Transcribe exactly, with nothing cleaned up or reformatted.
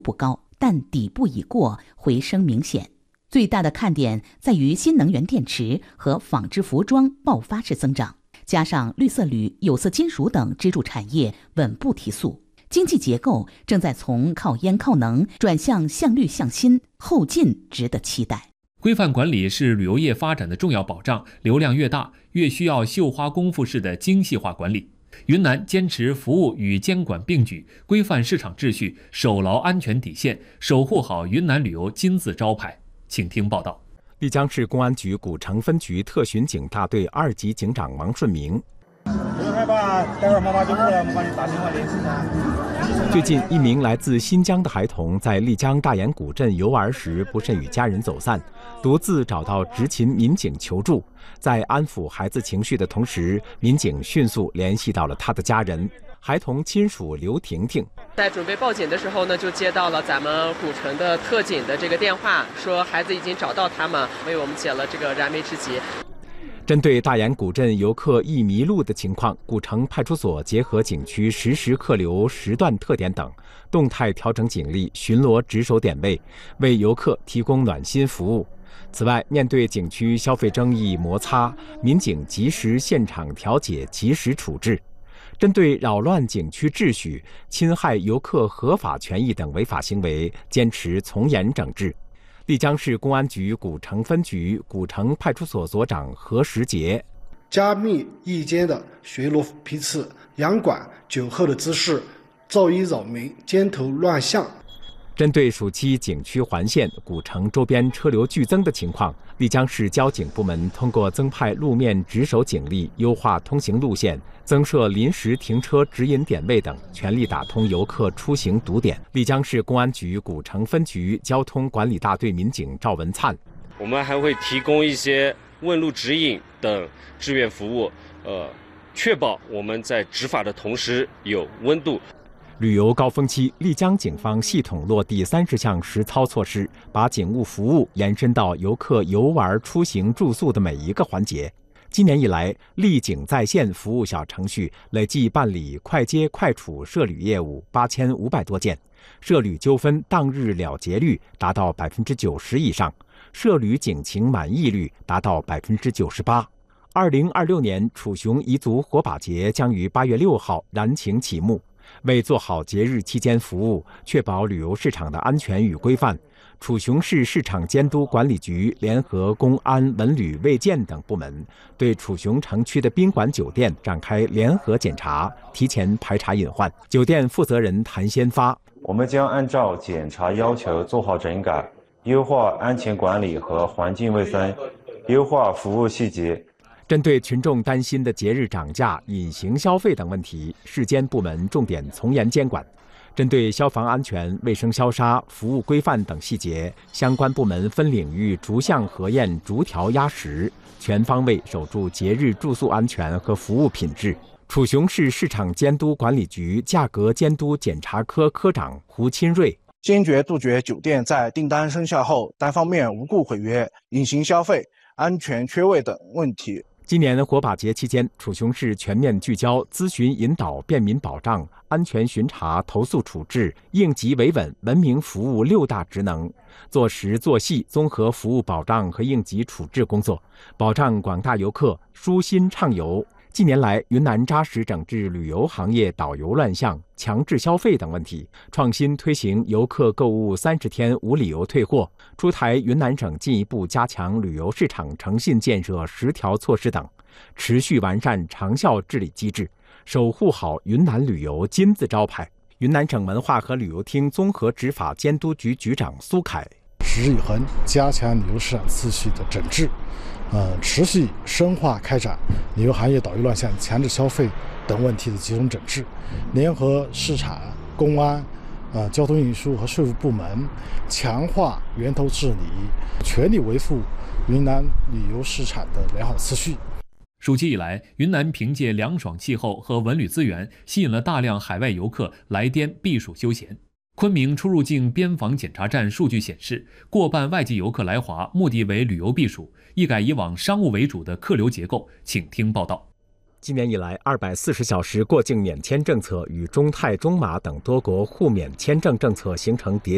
不高，但底部已过，回升明显。最大的看点在于新能源电池和纺织服装爆发式增长，加上绿色铝、有色金属等支柱产业稳步提速，经济结构正在从靠烟靠能转向向绿向新，后劲值得期待。 规范管理是旅游业发展的重要保障，流量越大，越需要绣花功夫式的精细化管理。云南坚持服务与监管并举，规范市场秩序，守牢安全底线，守护好云南旅游金字招牌。请听报道。 丽江市公安局古城分局特巡警大队二级警长王顺明。 不用害怕，待会儿妈妈就过来，我们帮你打电话联系他。 最近，一名来自新疆的孩童在丽江大研古镇游玩时不慎与家人走散，独自找到执勤民警求助。在安抚孩子情绪的同时，民警迅速联系到了他的家人。孩童亲属刘婷婷在准备报警的时候呢，就接到了咱们古城的特警的这个电话，说孩子已经找到他们，为我们解了这个燃眉之急。 针对大研古镇游客易迷路的情况，古城派出所结合景区实时客流时段特点等，动态调整警力，巡逻值守点位，为游客提供暖心服务。此外，面对景区消费争议摩擦，民警及时现场调解，及时处置。针对扰乱景区秩序、侵害游客合法权益等违法行为，坚持从严整治。丽江市公安局古城分局古城派出所所长何时杰： 加密夜间的巡逻批次，严管酒后的滋事、噪音扰民、街头乱象。 针对暑期景区环线、古城周边车流剧增的情况，丽江市交警部门通过增派路面值守警力、优化通行路线、增设临时停车指引点位等，全力打通游客出行堵点。丽江市公安局古城分局交通管理大队民警赵文灿： 我们还会提供一些问路指引等志愿服务，呃，确保我们在执法的同时有温度。 旅游高峰期，丽江警方系统落地三十项实操措施，把警务服务延伸到游客游玩、出行、住宿的每一个环节。今年以来，丽警在线服务小程序累计办理快接快处涉旅业务八千五百多件，涉旅纠纷当日了结率达到百分之九十以上，涉旅警情满意率达到百分之九十八。二零二六年楚雄彝族火把节将于八月六号燃情启幕。为做好节日期间服务，确保旅游市场的安全与规范，楚雄市市场监督管理局联合公安、文旅、卫健等部门，对楚雄城区的宾馆酒店展开联合检查，提前排查隐患。酒店负责人谭先发： 我们将按照检查要求做好整改，优化安全管理和环境卫生，优化服务细节。 针对群众担心的节日涨价、隐形消费等问题，市监部门重点从严监管。针对消防安全、卫生消杀、服务规范等细节，相关部门分领域逐项核验、逐条压实，全方位守住节日住宿安全和服务品质。楚雄市市场监督管理局价格监督检查科科长胡钦瑞： 坚决杜绝酒店在订单生效后单方面无故毁约、隐形消费、安全缺位等问题。 今年火把节期间，楚雄市全面聚焦咨询引导、便民保障、安全巡查、投诉处置、应急维稳、文明服务六大职能，做实做细综合服务保障和应急处置工作，保障广大游客舒心畅游。近年来，云南扎实整治旅游行业导游乱象、强制消费等问题，创新推行游客购物三十天无理由退货，出台云南省进一步加强旅游市场诚信建设十条措施等，持续完善长效治理机制，守护好云南旅游金字招牌。云南省文化和旅游厅综合执法监督局局长苏凯： 持之以恒，加强旅游市场秩序的整治。呃，持续深化开展旅游行业导游乱象、强制消费等问题的集中整治，联合市场、公安、呃交通运输和税务部门，强化源头治理，全力维护云南旅游市场的良好秩序。 暑期以来，云南凭借凉爽气候和文旅资源，吸引了大量海外游客来滇避暑休闲。昆明出入境边防检查站数据显示，过半外籍游客来华目的为旅游避暑，一改以往商务为主的客流结构。请听报道。 今年以来，二百四十小时过境免签政策与中泰、中马等多国互免签证政策形成叠